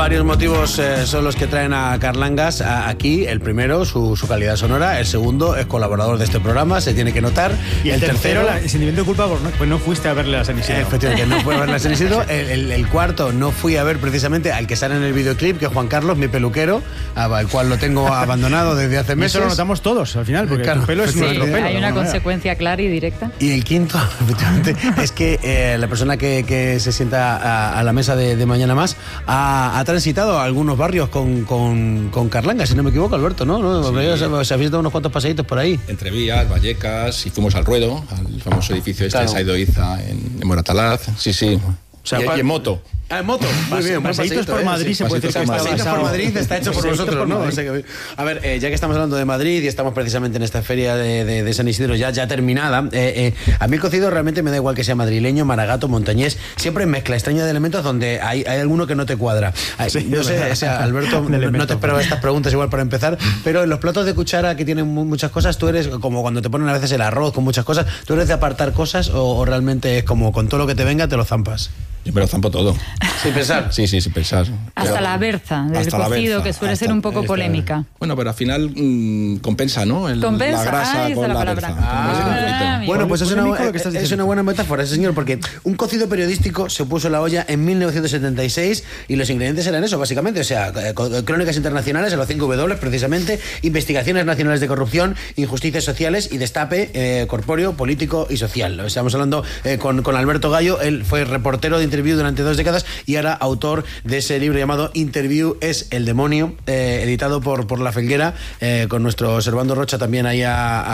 Varios motivos son los que traen a Carlangas aquí. El primero, su calidad sonora. El segundo, es colaborador de este programa, se tiene que notar. Y el tercero, el sentimiento de culpa, pues no fuiste a verle a San Isidro. Efectivamente, no fui a verle a San Isidro. El cuarto, no fui a ver precisamente al que sale en el videoclip, que es Juan Carlos, mi peluquero, al cual lo tengo abandonado desde hace meses. Eso lo notamos todos al final, porque claro, tu pelo es nuestro pelo. Hay una consecuencia clara y directa. Y el quinto, efectivamente, es que la persona que se sienta a la mesa de Mañana Más ha transitado algunos barrios con Carlangas, si no me equivoco, Alberto, ¿no? Sí. Se habéis dado unos cuantos paseitos por ahí. Entre Vías, Vallecas, y fuimos al Ruedo, al famoso edificio este de Saido Iza en Moratalaz. Sí. O sea, y en moto. En moto, muy bien. Paseitos por Madrid, se puede decir que paseitos por Madrid está hecho por vosotros, ¿no? O sea que, a ver, ya que estamos hablando de Madrid y estamos precisamente en esta feria de San Isidro ya terminada, a mí el cocido realmente me da igual que sea madrileño, maragato, montañés, siempre mezcla extraña de elementos donde hay alguno que no te cuadra. No sé, o sea, Alberto, no te esperaba estas preguntas igual para empezar, pero en los platos de cuchara que tienen muchas cosas, tú eres como cuando te ponen a veces el arroz con muchas cosas, ¿tú eres de apartar cosas o realmente es como con todo lo que te venga te lo zampas? Yo me lo zampo todo. ¿Sin pensar? Sí, sin pensar. Hasta la berza del cocido, que suele ser un poco polémica. Bueno, pero al final compensa, ¿no? Compensa, la grasa con la berza. Bueno, pues es una buena metáfora, señor, porque un cocido periodístico se puso en la olla en 1976 y los ingredientes eran eso, básicamente. O sea, crónicas internacionales, a los 5 W, precisamente, investigaciones nacionales de corrupción, injusticias sociales y destape corpóreo, político y social. Estamos hablando con Alberto Gallo, él fue reportero de Interview durante 2 décadas y ahora autor de ese libro llamado Interview es el demonio, editado por La Felguera, con nuestro Servando Rocha también ahí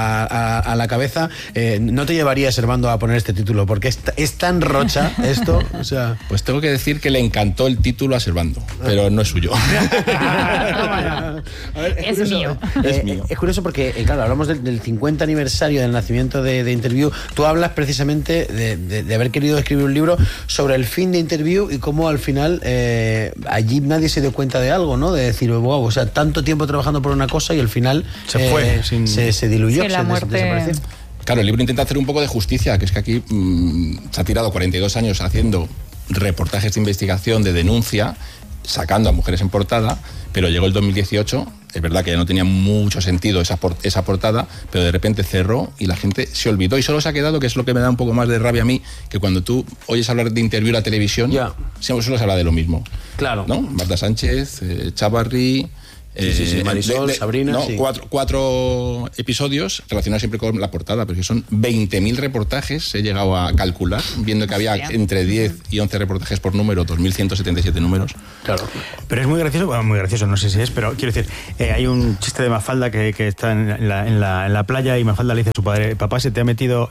a la cabeza. No te llevaría, Servando, a poner este título porque es tan Rocha esto, o sea... Pues tengo que decir que le encantó el título a Servando, pero no es suyo. Es mío. Es curioso porque, claro, hablamos del 50 aniversario del nacimiento de Interview. Tú hablas precisamente de haber querido escribir un libro sobre el fin de Interview y cómo al final allí nadie se dio cuenta de algo, ¿no? De decir, wow, o sea, tanto tiempo trabajando por una cosa y al final se diluyó, desapareció. Claro, el libro intenta hacer un poco de justicia, que es que aquí se ha tirado 42 años haciendo reportajes de investigación, de denuncia, sacando a mujeres en portada, pero llegó el 2018, es verdad que ya no tenía mucho sentido esa portada, pero de repente cerró y la gente se olvidó y solo se ha quedado, que es lo que me da un poco más de rabia a mí, que cuando tú oyes hablar de Interview en la televisión, solo se habla de lo mismo. Claro. ¿No? Marta Sánchez, Chavarri... Marisol, Sabrina... No, 4 episodios relacionados siempre con la portada, porque son 20.000 reportajes, he llegado a calcular, viendo que había entre 10 y 11 reportajes por número, 2.177 números. Claro. Pero es muy gracioso, no sé si es, pero quiero decir, hay un chiste de Mafalda que está en la playa y Mafalda le dice a su padre, papá, se te ha metido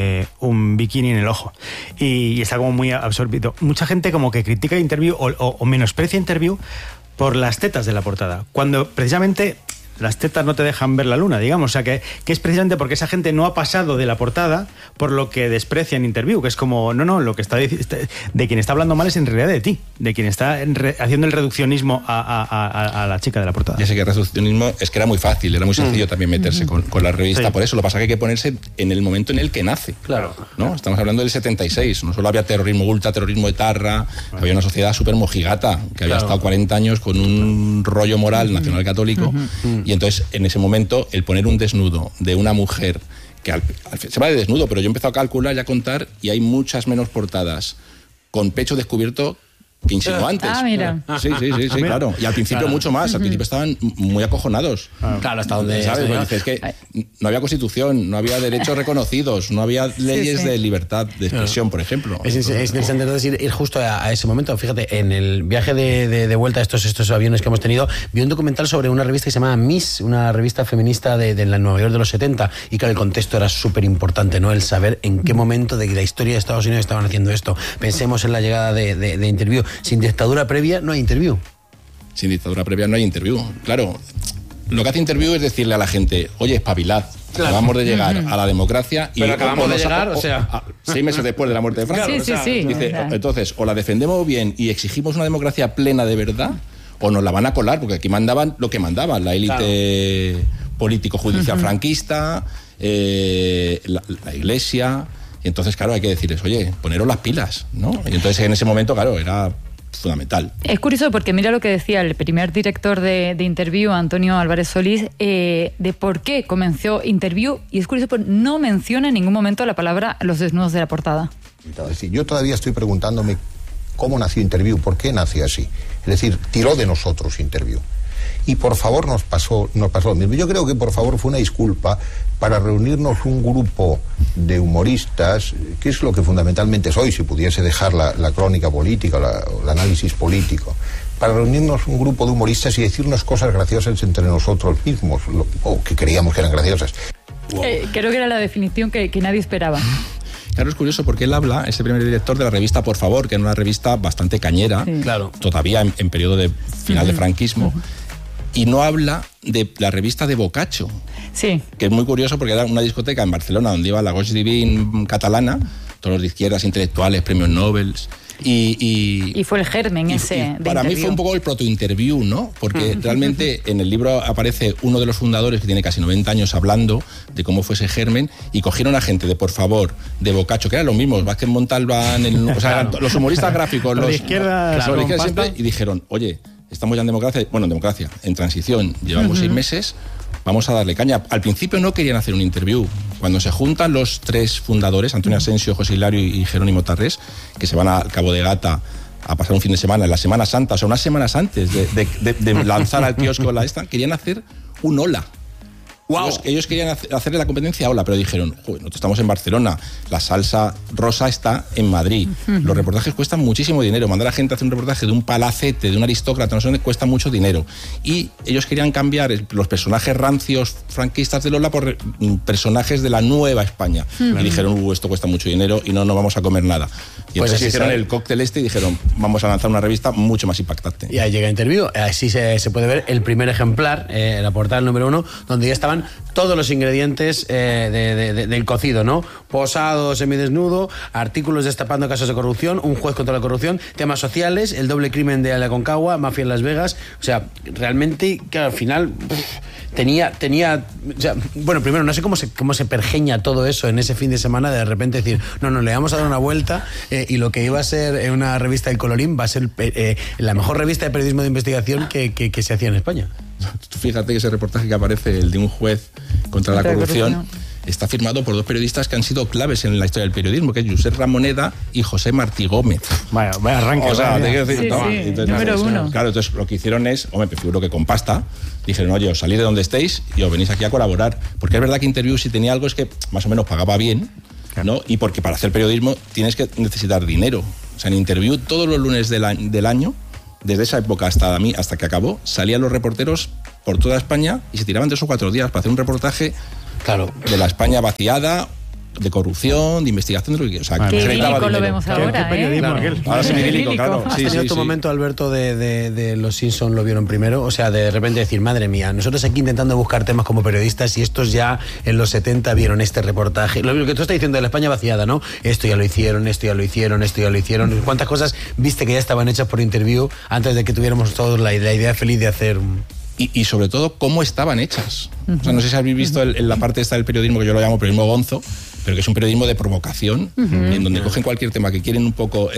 un bikini en el ojo, y está como muy absorbido. Mucha gente como que critica Interview o menosprecia Interview por las tetas de la portada, cuando precisamente las tetas no te dejan ver la luna, digamos, o sea que es precisamente porque esa gente no ha pasado de la portada por lo que desprecian Interview, que es como, no, lo que está de quien está hablando mal es en realidad de ti, de quien está haciendo el reduccionismo a la chica de la portada. Ya sé que el reduccionismo es que era muy fácil, era muy sencillo también meterse con la revista, por eso, lo que pasa es que hay que ponerse en el momento en el que nace. Claro. ¿No? Estamos hablando del 76, no solo había terrorismo ultraterrorismo etarra, había una sociedad súper mojigata, que había estado 40 años con un rollo moral nacional católico, y entonces en ese momento el poner un desnudo de una mujer que se va de desnudo, pero yo he empezado a calcular y a contar y hay muchas menos portadas con pecho descubierto que insinuantes. Mira. Sí, claro. Y al principio mucho más. Al principio estaban muy acojonados. Claro, hasta donde... ¿Sabes? Es que no había constitución, no había derechos reconocidos, no había leyes de libertad de expresión, por ejemplo. Es interesante ir justo a ese momento. Fíjate, en el viaje de vuelta a estos aviones que hemos tenido, vi un documental sobre una revista que se llama Miss, una revista feminista de la Nueva York de los 70, y claro, el contexto era súper importante, ¿no? El saber en qué momento de la historia de Estados Unidos estaban haciendo esto. Pensemos en la llegada de Interview. Sin dictadura previa no hay Interview. Sin dictadura previa no hay Interview. Claro, lo que hace Interview es decirle a la gente, oye, espabilad. Claro. Acabamos de llegar a la democracia y... Pero acabamos de llegar, o sea... 6 meses después de la muerte de Franco. Sí. Dice, entonces, o la defendemos bien y exigimos una democracia plena de verdad, o nos la van a colar, porque aquí mandaban lo que mandaban, la élite político-judicial franquista, la Iglesia... Y entonces, claro, hay que decirles, oye, poneros las pilas, ¿no? Y entonces en ese momento, claro, era fundamental. Es curioso porque mira lo que decía el primer director de Interview, Antonio Álvarez Solís, de por qué comenzó Interview, y es curioso porque no menciona en ningún momento la palabra los desnudos de la portada. Es decir, yo todavía estoy preguntándome cómo nació Interview, por qué nació así. Es decir, tiró de nosotros Interview. Y por favor nos pasó lo mismo. Yo creo que por favor fue una disculpa para reunirnos un grupo de humoristas, que es lo que fundamentalmente soy, si pudiese dejar la crónica política, el análisis político, para reunirnos un grupo de humoristas y decirnos cosas graciosas entre nosotros mismos, o que creíamos que eran graciosas. Wow. Creo que era la definición que nadie esperaba. Claro, es curioso porque él habla, es el primer director de la revista Por Favor, que era una revista bastante cañera, sí. Claro, todavía en periodo de final de franquismo, y no habla de la revista de Boccaccio, sí, que es muy curioso porque era una discoteca en Barcelona donde iba la Gauche Divine catalana, todos los de izquierdas, intelectuales, premios Nobel. Y fue el germen ese. Para mí fue un poco el proto-interview, ¿no? Porque realmente en el libro aparece uno de los fundadores que tiene casi 90 años hablando de cómo fue ese germen, y cogieron a gente de Por Favor, de Boccaccio, que eran los mismos, Vázquez Montalbán, o sea, claro, los humoristas gráficos, los de izquierda, claro, siempre, y dijeron, oye, estamos ya en democracia, en transición, llevamos 6 meses, vamos a darle caña. Al principio no querían hacer un interview. Cuando se juntan los 3 fundadores, Antonio Asensio, José Hilario y Jerónimo Tarrés, que se van al Cabo de Gata a pasar un fin de semana, en la Semana Santa, o sea, unas semanas antes de lanzar al kiosco querían hacer un Hola. Wow. Ellos querían hacerle la competencia a Hola, pero dijeron, nosotros estamos en Barcelona, la salsa rosa está en Madrid, los reportajes cuestan muchísimo dinero, mandar a gente a hacer un reportaje de un palacete, de un aristócrata, no sé dónde, cuesta mucho dinero, y ellos querían cambiar los personajes rancios franquistas de Lola por personajes de la nueva España, y dijeron, esto cuesta mucho dinero y no vamos a comer nada. Y pues entonces hicieron el cóctel y dijeron, vamos a lanzar una revista mucho más impactante. Y ahí llega Interview, así se puede ver el primer ejemplar, la portada número 1, donde ya estaban todos los ingredientes del cocido, ¿no? Posado, semidesnudo, artículos destapando casos de corrupción, un juez contra la corrupción, temas sociales, el doble crimen de Aconcagua, mafia en Las Vegas. O sea, realmente, que al final tenía o sea, bueno, primero, no sé cómo se pergeña todo eso en ese fin de semana, de repente decir, no, le vamos a dar una vuelta, y lo que iba a ser una revista del Colorín va a ser la mejor revista de periodismo de investigación que se hacía en España. Fíjate que ese reportaje que aparece, el de un juez contra la corrupción, está firmado por 2 periodistas que han sido claves en la historia del periodismo, que es Josep Ramoneda y José Martí Gómez. Vaya arranque. O sea, te quiero decir, entonces, número 1. Claro, entonces lo que hicieron es, me figuro que con pasta, dijeron, oye, os salís de donde estéis y os venís aquí a colaborar. Porque es verdad que Interview, si tenía algo, es que más o menos pagaba bien, ¿no? Y porque para hacer periodismo tienes que necesitar dinero. O sea, en Interview, todos los lunes del año, desde esa época hasta que acabó, salían los reporteros por toda España y se tiraban 3 o 4 días para hacer un reportaje, claro, de la España vaciada, de corrupción, de investigación, de lo que, o sea, qué idílico lo vemos ahora, Ahora sí, idílico, claro. ¿Has tenido tu momento, Alberto, de Los Simpson lo vieron primero? O sea, de repente decir, madre mía, nosotros aquí intentando buscar temas como periodistas y estos ya en los 70 vieron este reportaje. Lo que tú estás diciendo de la España vaciada, ¿no? Esto ya lo hicieron. ¿Cuántas cosas viste que ya estaban hechas por Interview antes de que tuviéramos todos la idea feliz de hacer y sobre todo, cómo estaban hechas. O sea, no sé si habéis visto en la parte esta del periodismo, que yo lo llamo periodismo gonzo, pero que es un periodismo de provocación, en donde cogen cualquier tema que quieren un poco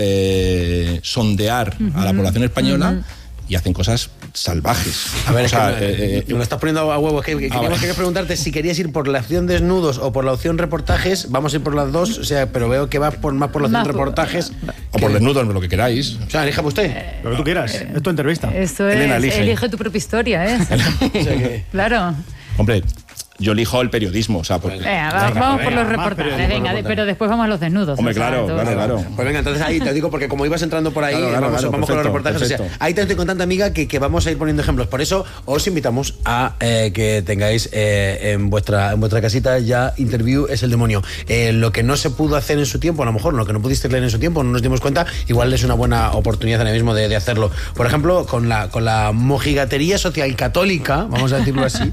sondear a la población española y hacen cosas salvajes. A ver, me lo estás poniendo a huevo. Quería preguntarte si querías ir por la opción desnudos o por la opción reportajes. Vamos a ir por las dos, o sea, pero veo que vas más por la opción reportajes. O por desnudos, lo que queráis. O sea, elija usted. Lo que tú quieras. Es tu entrevista. Esto es, Elena, elige tu propia historia, ¿eh? O sea que... Claro. Hombre, yo elijo el periodismo, o sea, porque... vamos por los reportajes, pero después vamos a los desnudos. Hombre, claro. Pues venga, entonces ahí te digo, porque como ibas entrando por ahí, vamos con los reportajes. Perfecto. O sea, ahí te estoy contando, amiga, que vamos a ir poniendo ejemplos. Por eso os invitamos a que tengáis en vuestra casita ya Interview es el demonio. Lo que no se pudo hacer en su tiempo, a lo mejor lo que no pudiste leer en su tiempo, no nos dimos cuenta, igual es una buena oportunidad ahora mismo de hacerlo. Por ejemplo, con la mojigatería social católica, vamos a decirlo así,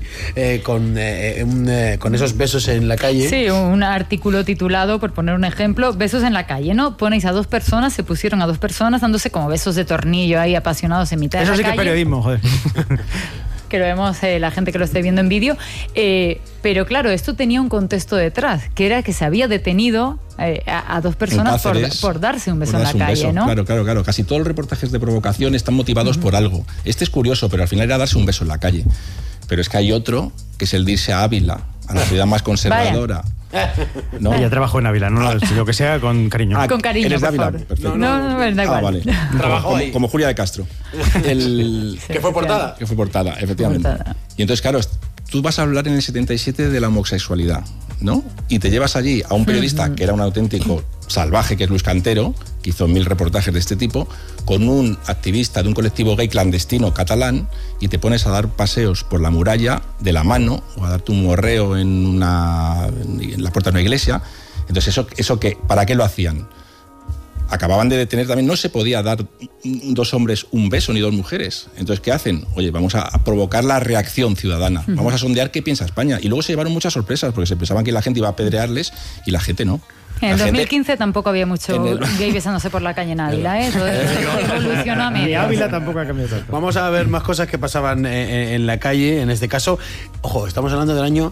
con esos besos en la calle. Sí, un artículo titulado, por poner un ejemplo, besos en la calle, ¿no? Ponéis a 2 personas, se pusieron a 2 personas dándose como besos de tornillo ahí apasionados en mitad de la calle. Eso sí que es periodismo, joder. que lo vemos la gente que lo esté viendo en vídeo. Pero claro, esto tenía un contexto detrás, que era que se había detenido a dos personas por darse un beso en la calle, ¿no? Claro. Casi todos los reportajes de provocación están motivados por algo. Este es curioso, pero al final era darse un beso en la calle. Pero es que hay otro, que es el de irse a Ávila, a la ciudad más conservadora. ¿No? Ella trabajó en Ávila, no lo que sea, con cariño. Con cariño, ¿eres de por Ávila? favor. Perfecto. No, da igual. Vale. Trabajó ahí. Como Julia de Castro. ¿Que fue portada? Que fue portada, efectivamente. Y entonces, claro, tú vas a hablar en el 77 de la homosexualidad, ¿no? Y te llevas allí a un periodista que era un auténtico salvaje, que es Luis Cantero, que hizo 1000 reportajes de este tipo, con un activista de un colectivo gay clandestino catalán, y te pones a dar paseos por la muralla de la mano, o a darte un morreo en la puerta de una iglesia. Entonces, eso que, ¿para qué lo hacían? Acababan de detener también, no se podía dar dos hombres un beso ni dos mujeres. Entonces, ¿qué hacen? Oye, vamos a provocar la reacción ciudadana, vamos a sondear qué piensa España. Y luego se llevaron muchas sorpresas, porque se pensaban que la gente iba a apedrearles y la gente no. En el 2015 tampoco había mucho gay besándose por la calle en Ávila, ¿eh? Todo evolucionó a medio. Y Ávila tampoco ha cambiado tanto. Vamos a ver más cosas que pasaban en la calle, en este caso. Ojo, estamos hablando del año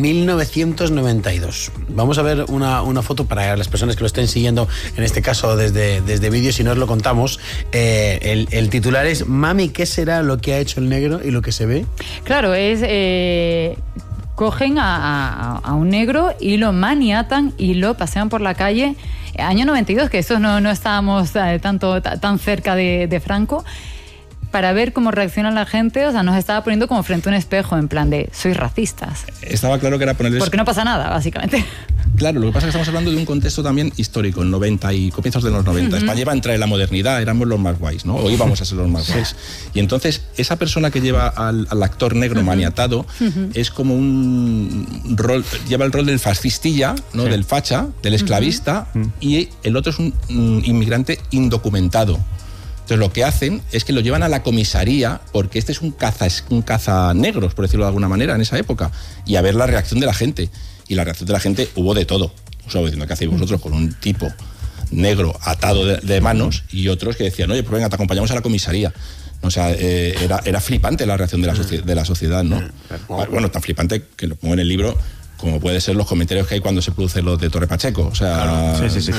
1992. Vamos a ver una foto para las personas que lo estén siguiendo, en este caso desde vídeo, si no os lo contamos. El titular es: Mami, ¿qué será lo que ha hecho el negro? Y lo que se ve. Claro, es... cogen a un negro y lo maniatan y lo pasean por la calle. Año 92, que eso no estábamos tan cerca de Franco, para ver cómo reacciona la gente. O sea, nos estaba poniendo como frente a un espejo, en plan de, sois racistas. Estaba claro que era ponerles... Porque no pasa nada, básicamente. Claro, lo que pasa es que estamos hablando de un contexto también histórico, en 90 y comienzos de los 90. España iba a entrar en la modernidad, éramos los más guays, ¿no? O íbamos a ser los más guays. Y entonces, esa persona que lleva al actor negro maniatado es como un rol, lleva el rol del fascistilla, ¿no? Del facha, del esclavista, y el otro es un inmigrante indocumentado. Entonces lo que hacen es que lo llevan a la comisaría, porque este es un caza negros, por decirlo de alguna manera, en esa época, y a ver la reacción de la gente. Y la reacción de la gente hubo de todo. O sea, diciendo, ¿qué hacéis vosotros con un tipo negro atado de manos? Y otros que decían, oye, pues venga, te acompañamos a la comisaría. O sea, era flipante la reacción de la sociedad, ¿no? Bueno, tan flipante que lo pongo en el libro, como puede ser los comentarios que hay cuando se producen los de Torre Pacheco. O sea, claro. Sí.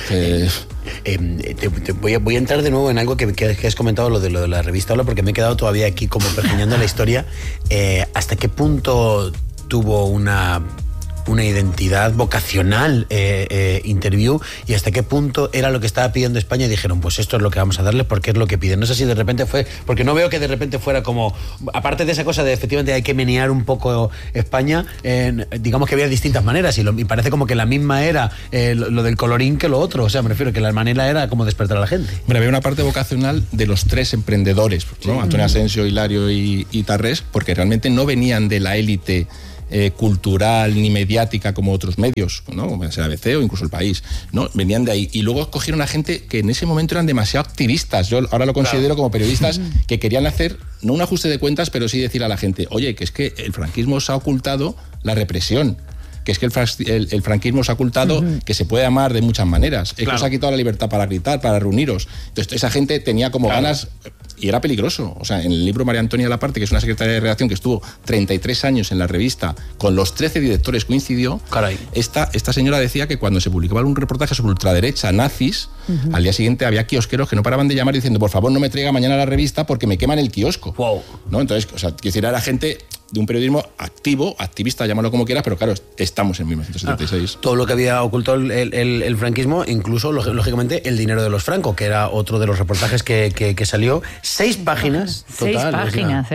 Voy a entrar de nuevo en algo que has comentado, lo de la revista Hola, porque me he quedado todavía aquí como pergeñando la historia. ¿Hasta qué punto tuvo una identidad vocacional Interview, y hasta qué punto era lo que estaba pidiendo España y dijeron, pues esto es lo que vamos a darles porque es lo que piden? No sé si de repente fue, porque no veo que de repente fuera como, aparte de esa cosa de efectivamente hay que menear un poco España, digamos que había distintas maneras, y parece como que la misma era lo del colorín que lo otro. O sea, me refiero que la manera era como despertar a la gente. Bueno, había una parte vocacional de los tres emprendedores, ¿no? Antonio Asensio, Hilario y Tarrés, porque realmente no venían de la élite cultural ni mediática como otros medios, ¿no? Como el ABC o incluso El País, ¿no? Venían de ahí, y luego escogieron a gente que en ese momento eran demasiado activistas. Yo ahora lo considero como periodistas que querían hacer, no un ajuste de cuentas, pero sí decir a la gente, oye, que es que el franquismo os ha ocultado la represión, que es que el franquismo os ha ocultado que se puede amar de muchas maneras, es que os ha quitado la libertad para gritar, para reuniros. Entonces esa gente tenía como ganas, y era peligroso. O sea, en el libro María Antonia Laparte, que es una secretaria de redacción que estuvo 33 años en la revista, con los 13 directores coincidió. Caray. Esta señora decía que cuando se publicaba un reportaje sobre ultraderecha, nazis, al día siguiente había kiosqueros que no paraban de llamar diciendo, por favor, no me traiga mañana la revista porque me queman el kiosco. Wow. ¿No? Entonces, o sea, quisiera era gente de un periodismo activo, activista, llámalo como quieras, pero claro, estamos en 1976. Todo lo que había ocultado el franquismo, incluso, lógicamente, el dinero de los Franco, que era otro de los reportajes que salió. 6 páginas total. 6 páginas,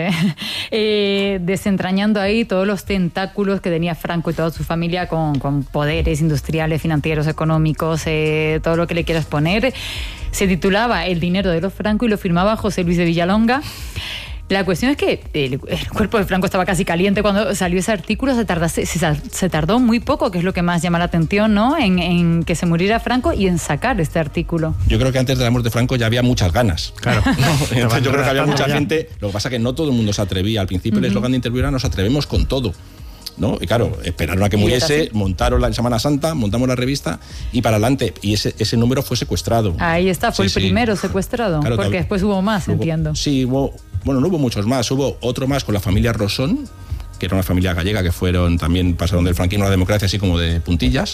desentrañando ahí todos los tentáculos que tenía Franco y toda su familia con poderes industriales, financieros, económicos, todo lo que le quieras poner. Se titulaba El dinero de los Franco y lo firmaba José Luis de Villalonga. La cuestión es que el cuerpo de Franco estaba casi caliente cuando salió ese artículo. Se tardó muy poco, que es lo que más llama la atención, ¿no? En que se muriera Franco y en sacar este artículo. Yo creo que antes de la muerte de Franco ya había muchas ganas. Claro. Entonces yo creo que había mucha gente. Lo que pasa es que no todo el mundo se atrevía. Al principio el eslogan de Interview era nos atrevemos con todo, ¿no? Y claro, esperaron a que muriese, montaron la Semana Santa, montamos la revista y para adelante. Y ese número fue secuestrado. Ahí está, fue el primero secuestrado. Claro, porque después hubo más, entiendo. Sí, hubo Bueno, no hubo muchos más, hubo otro más con la familia Rosón, que era una familia gallega que también pasaron del franquismo a la democracia, así como de puntillas.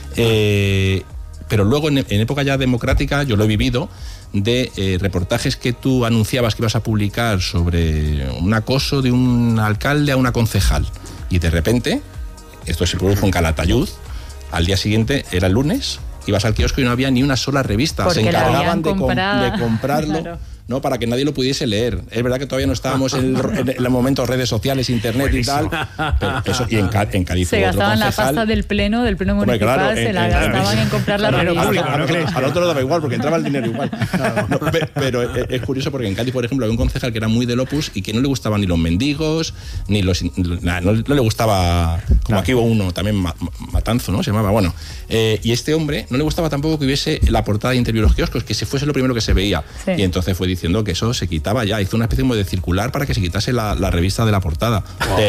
Pero luego, en época ya democrática, yo lo he vivido, de reportajes que tú anunciabas que ibas a publicar sobre un acoso de un alcalde a una concejal. Y de repente, esto se produjo en Calatayud, al día siguiente, era el lunes, ibas al kiosco y no había ni una sola revista. Porque se encargaban de comprarlo. Claro. ¿No? Para que nadie lo pudiese leer. Es verdad que todavía no estábamos en el momento redes sociales, internet y tal. Pero eso, y en Cádiz se gastaban la pasta del pleno municipal, claro, se la gastaban en comprar la revista. Al otro lo daba igual, porque entraba el dinero igual. No, pero es curioso porque en Cádiz, por ejemplo, había un concejal que era muy del Opus y que no le gustaban ni los mendigos, ni no le gustaba, como aquí hubo uno también, Matanzo, ¿no? Se llamaba, bueno. Y este hombre no le gustaba tampoco que hubiese la portada de Interview en los kioscos, que se fuese lo primero que se veía. Sí. Y entonces fue diciendo que eso se quitaba ya, hizo una especie como de circular para que se quitase la revista de la portada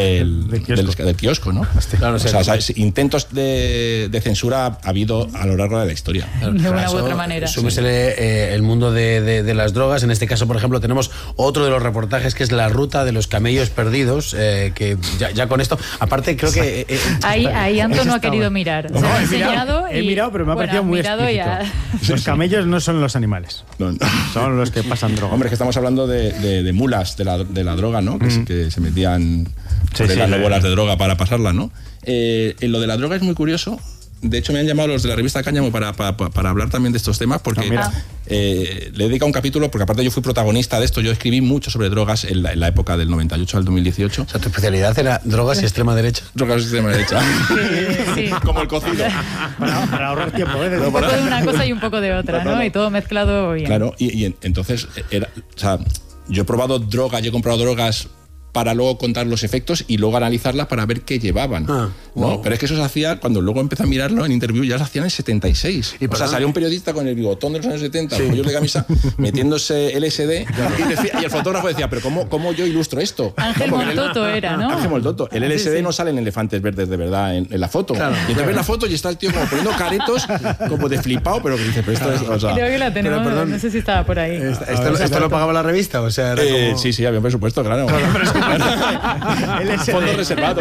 del kiosco, ¿no? Claro, o sea, intentos de censura ha habido a lo largo de la historia. De una u otra manera. Súmesele el mundo de las drogas. En este caso, por ejemplo, tenemos otro de los reportajes que es la ruta de los camellos perdidos, que ya con esto, aparte creo que... ahí Anton no ha querido mirar. No, he mirado, pero me ha parecido muy explícito. Los camellos no son los animales, son los que pasan droga. Hombre, es que estamos hablando de mulas de la droga, ¿no? Que se metían las bolas de droga para pasarla, ¿no? En lo de la droga es muy curioso. De hecho, me han llamado los de la revista Cáñamo para hablar también de estos temas, porque le he dedicado un capítulo, porque aparte yo fui protagonista de esto. Yo escribí mucho sobre drogas en la época del 98 al 2018. O sea, tu especialidad era drogas y extrema derecha. Drogas y extrema derecha. Sí. Como el cocido. Para ahorrar tiempo, ¿eh? Un poco de una cosa y un poco de otra, ¿no? Y todo mezclado bien. Claro, y entonces, o sea, yo he probado drogas, yo he comprado drogas para luego contar los efectos y luego analizarlas para ver qué llevaban. ¿no? Pero es que eso se hacía, cuando luego empecé a mirarlo en Interview, ya se hacían en el 76. O sea, salió un periodista con el bigotón de los años 70, el de camisa, metiéndose LSD, y el fotógrafo decía, pero ¿cómo yo ilustro esto? Ángel Moltoto era, ¿no? Ángel Moltoto. El LSD no salen elefantes verdes de verdad en la foto. Claro, y entonces ves la foto y está el tío como poniendo caretos, como de flipado, pero que dice, pero esto es... O sea, creo que la tenemos, perdón, no sé si estaba por ahí. ¿Esto lo pagaba la revista? O sea, era como... Sí, había un presupuesto, claro. Fondos reservados.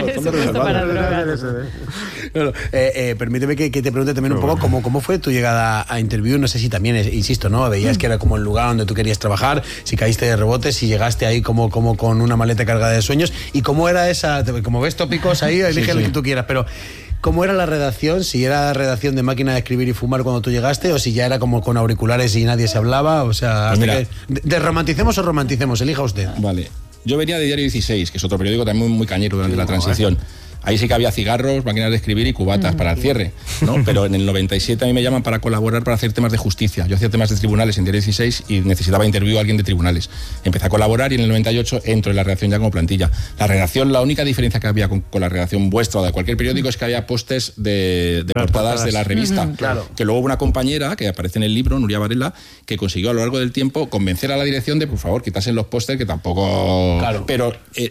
Bueno, permíteme que te pregunte también un poco cómo fue tu llegada a Interview. No sé si también, insisto, ¿no? Veías que era como el lugar donde tú querías trabajar, si caíste de rebote, si llegaste ahí como con una maleta cargada de sueños, y cómo era esa, como ves tópicos ahí, elige lo que tú quieras, pero ¿cómo era la redacción? Si era redacción de máquina de escribir y fumar cuando tú llegaste, o si ya era como con auriculares y nadie se hablaba, o sea, pues mira, desromanticemos o romanticemos, elija usted. Vale. Yo venía de Diario 16, que es otro periódico también muy cañero durante la transición. Ahí sí que había cigarros, máquinas de escribir y cubatas para el cierre, ¿no? Pero en el 97 a mí me llaman para colaborar para hacer temas de justicia. Yo hacía temas de tribunales en Diario 16 y necesitaba Interview a alguien de tribunales. Empecé a colaborar y en el 98 entro en la redacción ya como plantilla. La redacción, la única diferencia que había con la redacción vuestra o de cualquier periódico es que había pósters de portadas de la revista. Claro. Que luego hubo una compañera que aparece en el libro, Nuria Varela, que consiguió a lo largo del tiempo convencer a la dirección de, por favor, quitasen los pósters, que tampoco... Claro. Pero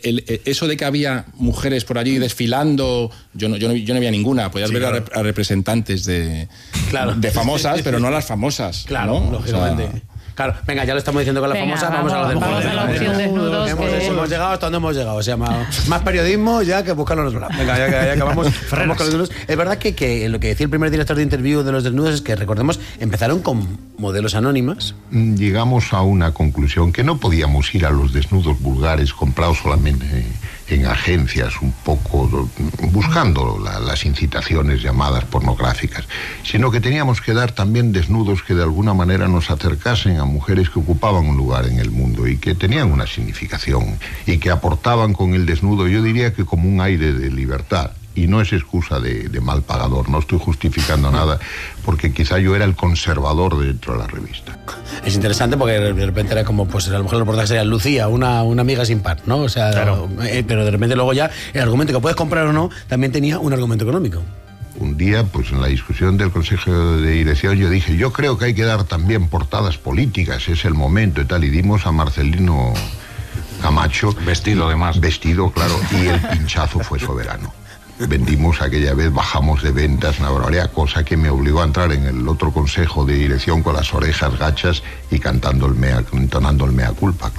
eso de que había mujeres por allí desfilando, yo no había ninguna. Podías ver a representantes de famosas, pero no a las famosas. Claro, ¿no? Lógicamente. O sea, claro, venga, ya lo estamos diciendo con las famosas, vamos a la opción desnudos. Hemos llegado hasta donde hemos llegado. O sea, más periodismo ya que buscarlo en otro lado. Venga, ya acabamos con los desnudos. Es verdad que lo que decía el primer director de Interview de los desnudos es que, recordemos, empezaron con modelos anónimas. Llegamos a una conclusión que no podíamos ir a los desnudos vulgares comprados solamente en agencias, un poco buscando las incitaciones llamadas pornográficas, sino que teníamos que dar también desnudos que de alguna manera nos acercasen a mujeres que ocupaban un lugar en el mundo y que tenían una significación y que aportaban con el desnudo, yo diría que como un aire de libertad. Y no es excusa de mal pagador, no estoy justificando nada, porque quizá yo era el conservador dentro de la revista. Es interesante porque de repente era como, pues a lo mejor el reportaje sería Lucía, una amiga sin par, ¿no? O sea, claro. Pero de repente luego ya el argumento que puedes comprar o no también tenía un argumento económico. Un día, pues en la discusión del Consejo de Dirección, yo dije, yo creo que hay que dar también portadas políticas, es el momento y tal, y dimos a Marcelino Camacho. Vestido además. Vestido, claro, y el pinchazo fue soberano. Vendimos aquella vez, bajamos de ventas, una barbaridad, cosa que me obligó a entrar en el otro consejo de dirección con las orejas gachas y entonando el mea culpa, claro.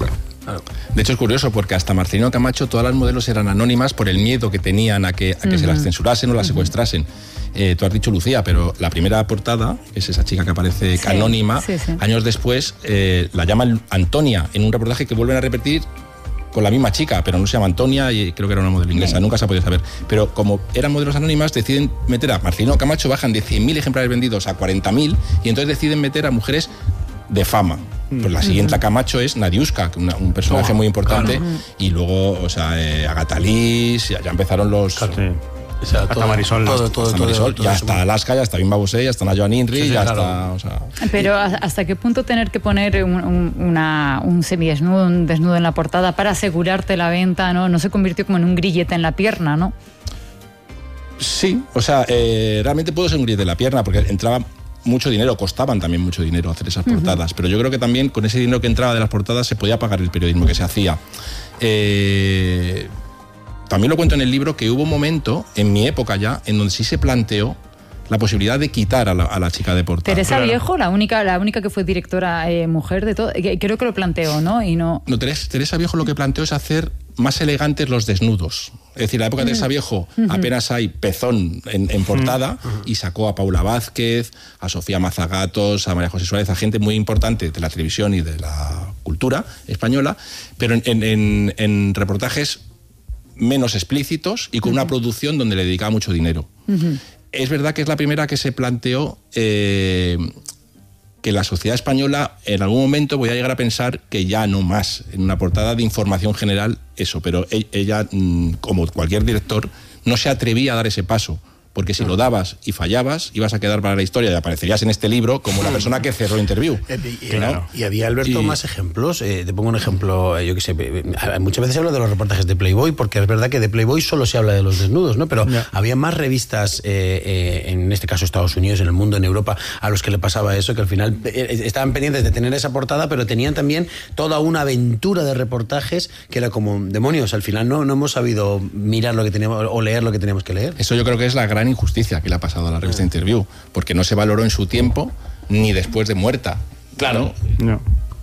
De hecho es curioso porque hasta Marcelino Camacho todas las modelos eran anónimas por el miedo que tenían a que se las censurasen o las secuestrasen. Tú has dicho Lucía, pero la primera portada, que es esa chica que aparece anónima, años después la llaman Antonia en un reportaje que vuelven a repetir con la misma chica, pero no se llama Antonia y creo que era una modelo inglesa, nunca se ha podido saber. Pero como eran modelos anónimas, deciden meter a Marcelino Camacho, bajan de 100.000 ejemplares vendidos a 40.000 y entonces deciden meter a mujeres de fama. Pues la siguiente a Camacho es Nadiuska, un personaje muy importante, y luego, Agatha Liz, ya empezaron los... O sea, hasta Marisol. Ya está Alaska, ya está Bimba Bosé, ya está Joan Inri, ya está... O sea... Pero ¿hasta qué punto tener que poner un semidesnudo, un desnudo en la portada para asegurarte la venta, no se convirtió como en un grillete en la pierna, ¿no? Sí, o sea, realmente pudo ser un grillete en la pierna porque entraba mucho dinero, costaban también mucho dinero hacer esas portadas, pero yo creo que también con ese dinero que entraba de las portadas se podía pagar el periodismo que se hacía. También lo cuento en el libro que hubo un momento, en mi época ya, en donde sí se planteó la posibilidad de quitar a la chica de portada. Teresa Viejo, la única que fue directora mujer de todo, creo que lo planteó, ¿no? No, Teresa Viejo lo que planteó es hacer más elegantes los desnudos. Es decir, en la época de Teresa Viejo apenas hay pezón en portada y sacó a Paula Vázquez, a Sofía Mazagatos, a María José Suárez, a gente muy importante de la televisión y de la cultura española, pero en reportajes menos explícitos y con una producción donde le dedicaba mucho dinero. Es verdad que es la primera que se planteó que la sociedad española en algún momento voy a llegar a pensar que ya no más en una portada de información general eso, pero ella, como cualquier director, no se atrevía a dar ese paso. Porque si lo dabas y fallabas, ibas a quedar para la historia y aparecerías en este libro como la persona que cerró Interview. Claro. Y había, Alberto, más ejemplos. Te pongo un ejemplo, yo que sé, muchas veces se habla de los reportajes de Playboy, porque es verdad que de Playboy solo se habla de los desnudos, ¿no? Pero había más revistas, en este caso Estados Unidos, en el mundo, en Europa, a los que le pasaba eso, que al final estaban pendientes de tener esa portada, pero tenían también toda una aventura de reportajes que era como, demonios, al final no hemos sabido mirar lo que teníamos o leer lo que teníamos que leer. Eso yo creo que es la gran injusticia que le ha pasado a la revista Interview, porque no se valoró en su tiempo ni después de muerta. Claro. No.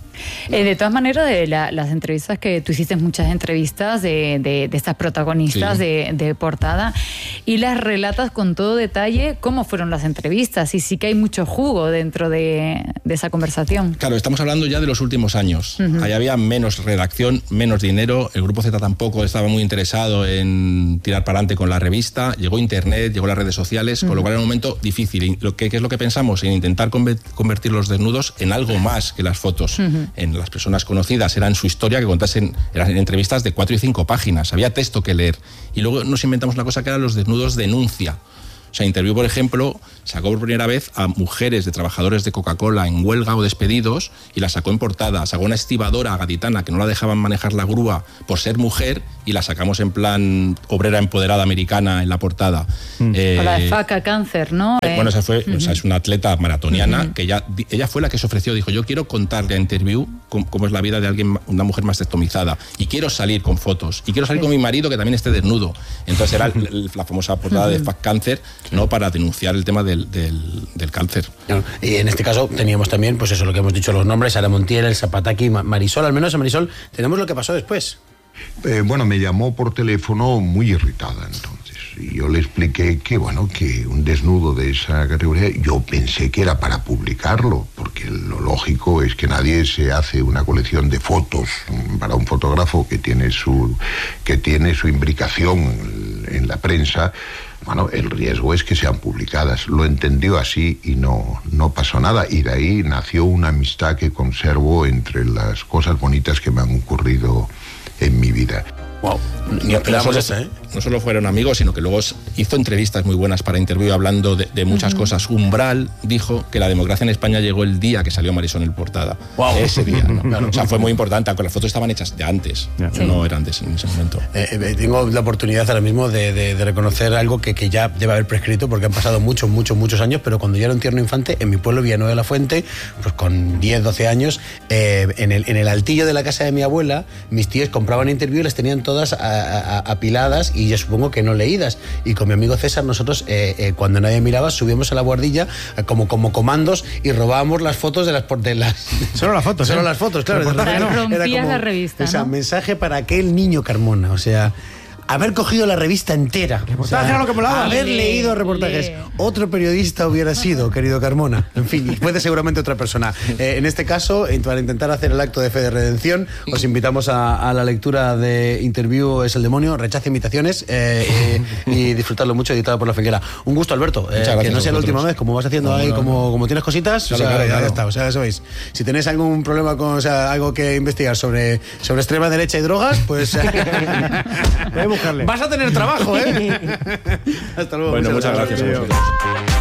De todas maneras, de las entrevistas que tú hiciste, muchas entrevistas de estas protagonistas de portada, y las relatas con todo detalle cómo fueron las entrevistas, y sí que hay mucho jugo dentro de esa conversación. Claro, estamos hablando ya de los últimos años. Ahí había menos redacción, menos dinero, el Grupo Z tampoco estaba muy interesado en tirar para adelante con la revista, llegó Internet, llegó las redes sociales, con lo cual era un momento difícil. Y ¿qué es lo que pensamos? En intentar convertir los desnudos en algo más que las fotos. En las personas conocidas eran su historia, que contasen, eran entrevistas de 4 y 5 páginas, había texto que leer. Y luego nos inventamos una cosa que eran los desnudos denuncia. O sea, Interview, por ejemplo, sacó por primera vez a mujeres de trabajadores de Coca-Cola en huelga o despedidos y la sacó en portada. Sacó una estibadora gaditana que no la dejaban manejar la grúa por ser mujer y la sacamos en plan obrera empoderada americana en la portada. O la de Faca Cáncer, ¿no? Bueno, esa fue, o sea, es una atleta maratoniana que ella fue la que se ofreció, dijo, yo quiero contarle a Interview cómo es la vida de alguien, una mujer mastectomizada, y quiero salir con fotos, y quiero salir con mi marido que también esté desnudo. Entonces era la famosa portada de Faca Cáncer, ¿no? Para denunciar el tema del cáncer. Y en este caso teníamos también, pues eso, lo que hemos dicho, los nombres, Sara Montiel, el Zapataki, Marisol, al menos a Marisol tenemos lo que pasó después. Bueno, me llamó por teléfono muy irritada entonces. Y yo le expliqué que, bueno, que un desnudo de esa categoría, yo pensé que era para publicarlo, porque lo lógico es que nadie se hace una colección de fotos para un fotógrafo que tiene su imbricación en la prensa. Bueno, el riesgo es que sean publicadas. Lo entendió así y no pasó nada. Y de ahí nació una amistad que conservo entre las cosas bonitas que me han ocurrido en mi vida. Wow. No solo fueron amigos, sino que luego hizo entrevistas muy buenas para Interview hablando de muchas cosas. Umbral dijo que la democracia en España llegó el día que salió Marisol en portada. Wow. Ese día, ¿no? Claro. O sea, fue muy importante, aunque las fotos estaban hechas de antes, no eran en ese momento. Tengo la oportunidad ahora mismo de reconocer algo que ya debe haber prescrito, porque han pasado muchos años, pero cuando yo era un tierno infante, en mi pueblo, Villanueva de la Fuente, pues con 10, 12 años, en el altillo de la casa de mi abuela, mis tíos compraban Interview y las tenían todas apiladas, y yo supongo que no leídas. Y con mi amigo César nosotros, cuando nadie miraba, subíamos a la buhardilla como comandos y robábamos las fotos de las... Solo las fotos. Solo las fotos, claro. Rompías la revista, O sea, ¿no? mensaje para aquel niño Carmona, o sea... Haber cogido la revista entera. Reportaje era lo que molaba. Haber leído reportajes. Otro periodista hubiera sido, querido Carmona. En fin, y puede seguramente otra persona. En este caso, para intentar hacer el acto de fe de redención, os invitamos a la lectura de Interview es el demonio, rechaza imitaciones y disfrutarlo mucho, editado por La Figuera. Un gusto, Alberto. Que no sea la última vez, como vas haciendo ahí, como tienes cositas, claro, ya está. O sea, ya sabéis. Si tenéis algún problema con, algo que investigar sobre extrema derecha y drogas, pues buscarle. Vas a tener trabajo, ¿eh? Hasta luego. Bueno, muchas gracias.